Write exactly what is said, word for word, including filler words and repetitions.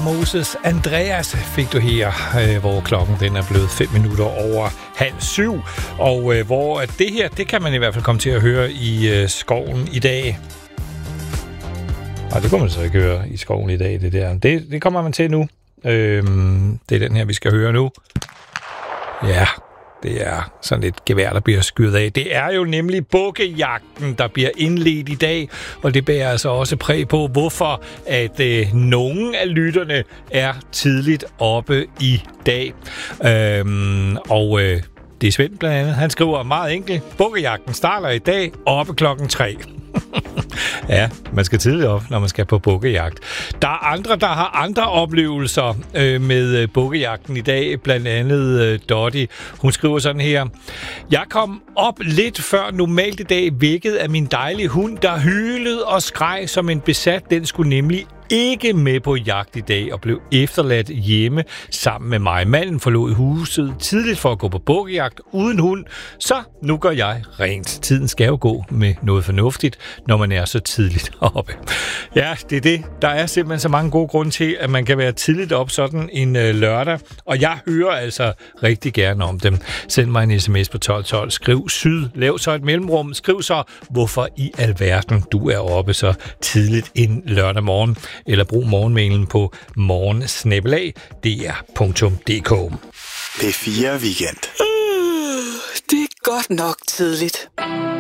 Moses Andreas fik du her, øh, hvor klokken den er blevet fem minutter over halv syv. Og øh, hvor det her, det kan man i hvert fald komme til at høre i øh, skoven i dag. Og det kunne man så ikke høre i skoven i dag, det der. Det, det kommer man til nu. Øhm, det er den her, vi skal høre nu. Ja, det er sådan et gevær, der bliver skydet af. Det er jo nemlig bukkejagten, der bliver indledt i dag, og det bærer altså også præg på, hvorfor at øh, nogle af lytterne er tidligt oppe i dag. Øhm, og øh, det er Svend blandt andet. Han skriver meget enkelt: bukkejagten starter i dag oppe klokken tre. Ja, man skal tidligt op, når man skal på bukkejagt. Der er andre, der har andre oplevelser øh, med øh, bukkejagten i dag. Blandt andet øh, Dottie. Hun skriver sådan her: jeg kom op lidt før normalt i dag, vækket af min dejlige hund, der hylede og skreg som en besat. Den skulle nemlig ikke med på jagt i dag og blev efterladt hjemme sammen med mig. Manden forlod huset tidligt for at gå på bukkejagt uden hund, så nu gør jeg rent. Tiden skal jo gå med noget fornuftigt, når man er så tidligt oppe. Ja, det er det. Der er simpelthen så mange gode grunde til, at man kan være tidligt op sådan en øh, lørdag, og jeg hører altså rigtig gerne om dem. Send mig en sms på tolv tolv. Skriv syd. Lav så et mellemrum. Skriv så, hvorfor i alverden du er oppe så tidligt en lørdag morgen. Eller brug morgenmailen på morgen snabel-a d r punktum d k. P fire Weekend. Uh, det er godt nok tidligt.